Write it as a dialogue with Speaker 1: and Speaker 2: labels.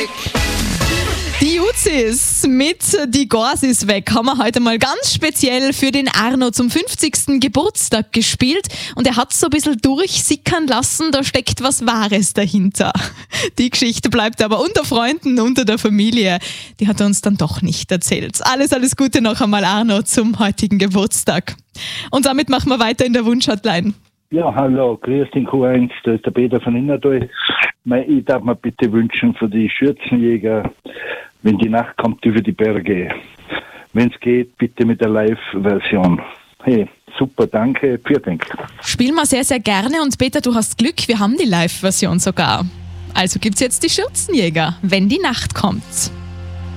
Speaker 1: weg.
Speaker 2: Die Uzis mit Die Gors ist weg haben wir heute mal ganz speziell für den Arno zum 50. Geburtstag gespielt und er hat so ein bisschen durchsickern lassen, da steckt was Wahres dahinter. Die Geschichte bleibt aber unter Freunden, unter der Familie. Die hat er uns dann doch nicht erzählt. Alles Gute noch einmal, Arno, zum heutigen Geburtstag. Und damit machen wir weiter in der Wunschhotline.
Speaker 3: Ja, hallo, grüß den Q1, da ist der Peter von Innertal. Ich darf mir bitte wünschen für die Schürzenjäger, wenn die Nacht kommt über die Berge. Wenn es geht, bitte mit der Live-Version. Hey, super, danke, vielen Dank.
Speaker 2: Spielen wir sehr gerne und Peter, du hast Glück, wir haben die Live-Version sogar. Also gibt's jetzt die Schürzenjäger, wenn die Nacht kommt.